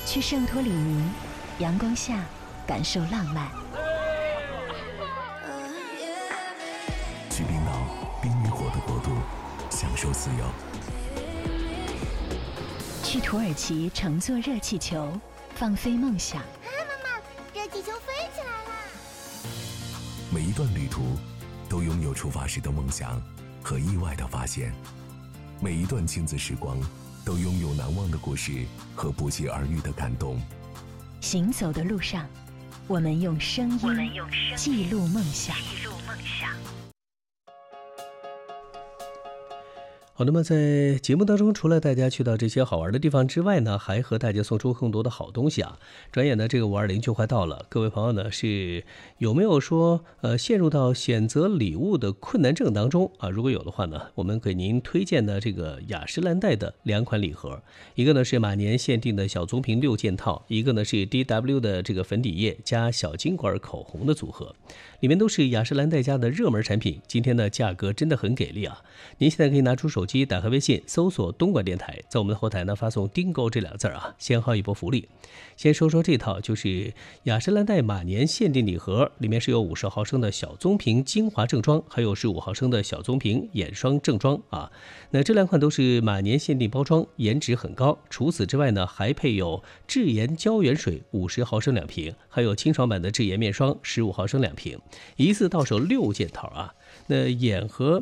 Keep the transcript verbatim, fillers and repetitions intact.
去圣托里尼，阳光下感受浪漫。 去冰岛冰与火的国度，享受自由。 去土耳其乘坐热气球，放飞梦想。 啊，妈妈，热气球飞起来了！ 每一段旅途都拥有出发时的梦想和意外的发现，每一段亲子时光都拥有难忘的故事和不期而遇的感动。 行走的路上，我们用声音记录梦想。 好，那么在节目当中，除了大家去到这些好玩的地方之外呢，还和大家送出更多的好东西啊！转眼呢，这个五二零就快到了，各位朋友呢是有没有说呃陷入到选择礼物的困难症当中啊？如果有的话呢，我们给您推荐的这个雅诗兰黛的两款礼盒，一个呢是马年限定的小棕瓶六件套，一个呢是 D W 的这个粉底液加小金管口红的组合，里面都是雅诗兰黛家的热门产品。今天呢价格真的很给力啊！您现在可以拿出手机，打开微信，搜索东莞电台，在我们的后台呢发送订购这两个字啊，先薅一波福利。先说说这套，就是雅诗兰黛马年限定礼盒，里面是有五十毫升的小棕瓶精华正装，还有十五毫升的小棕瓶眼霜正装啊。那这两款都是马年限定包装，颜值很高。除此之外呢，还配有智妍胶原水五十毫升两瓶，还有清爽版的智妍面霜十五毫升两瓶，一次到手六件套啊。那眼和